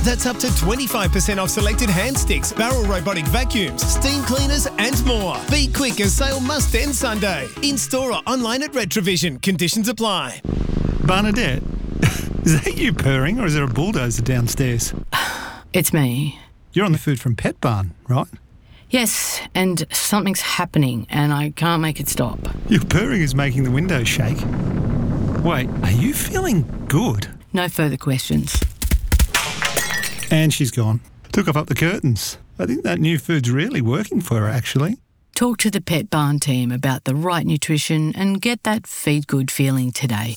That's up to 25% off selected hand sticks, barrel robotic vacuums, steam cleaners and more. Be quick as sale must end Sunday. In-store or online at Retrovision. Conditions apply. Bernadette, is that you purring or is there a bulldozer downstairs? It's me. You're on the Food from Pet Barn, right? Yes, and something's happening and I can't make it stop. Your purring is making the windows shake. Wait, are you feeling good? No further questions. And she's gone. Took off up the curtains. I think that new food's really working for her, actually. Talk to the Pet Barn team about the right nutrition and get that feed good feeling today.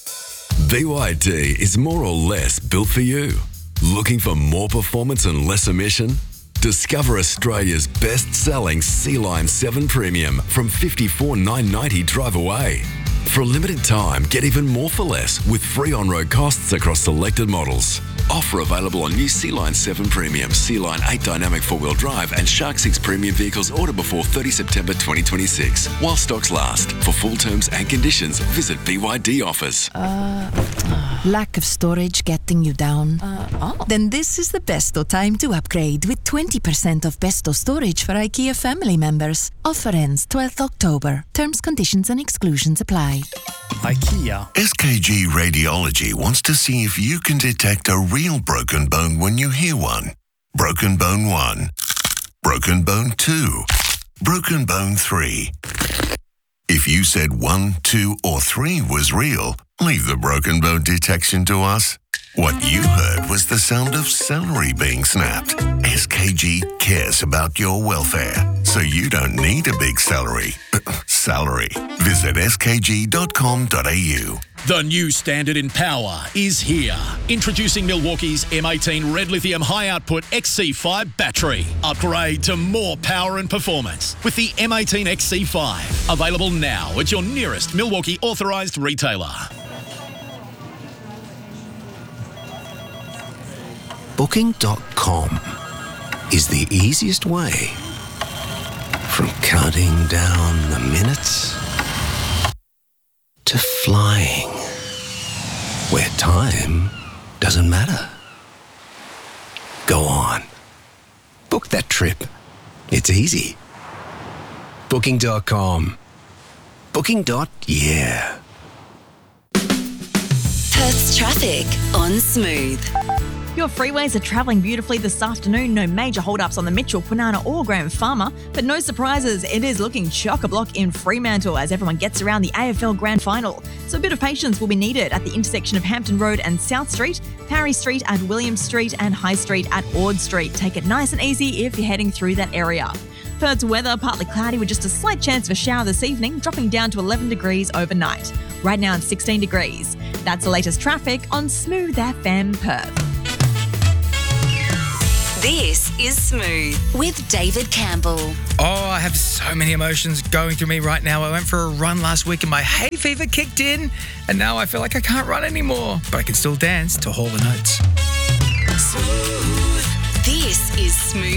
BYD is more or less built for you. Looking for more performance and less emission? Discover Australia's best-selling Sea-Line 7 Premium from $54,990 drive away. For a limited time, get even more for less with free on-road costs across selected models. Offer available on new Sea-Line 7 Premium, Sea-Line 8 Dynamic 4-wheel drive and Shark 6 Premium vehicles order before 30 September 2026. While stocks last. For full terms and conditions, visit BYD offers. Lack of storage getting you down? Then this is the best time to upgrade with 20% off Besto storage for IKEA family members. Offer ends 12th October. Terms, conditions and exclusions apply. IKEA. SKG Radiology wants to see if you can detect a real broken bone when you hear one. Broken bone 1. Broken bone 2. Broken bone 3. If you said 1, 2 or 3 was real, leave the broken bone detection to us. What you heard was the sound of celery being snapped. SKG cares about your welfare, so you don't need a big salary. Visit skg.com.au. The new standard in power is here. Introducing Milwaukee's M18 Red Lithium High Output XC5 battery. Upgrade to more power and performance with the M18 XC5. Available now at your nearest Milwaukee authorised retailer. Booking.com is the easiest way from counting down the minutes to flying where time doesn't matter. Go on. Book that trip. It's easy. Booking.com. Booking.yeah. Perth's traffic on Smooth. Your freeways are travelling beautifully this afternoon. No major hold-ups on the Mitchell, Kwinana or Graham Farmer. But no surprises, it is looking chock-a-block in Fremantle as everyone gets around the AFL Grand Final. So a bit of patience will be needed at the intersection of Hampton Road and South Street, Parry Street at William Street and High Street at Ord Street. Take it nice and easy if you're heading through that area. Perth's weather, partly cloudy with just a slight chance of a shower this evening, dropping down to 11 degrees overnight. Right now it's 16 degrees. That's the latest traffic on Smooth FM Perth. This is Smooth with David Campbell. Oh, I have so many emotions going through me right now. I went for a run last week and my hay fever kicked in, and now I feel like I can't run anymore, but I can still dance to Hall & Oates. Smooth. This is Smooth